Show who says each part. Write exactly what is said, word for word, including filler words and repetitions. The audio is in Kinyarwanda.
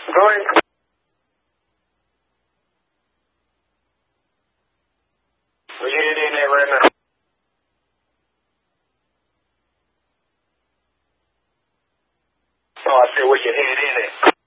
Speaker 1: Going. Where you heading at right now? Oh, I said where you heading at?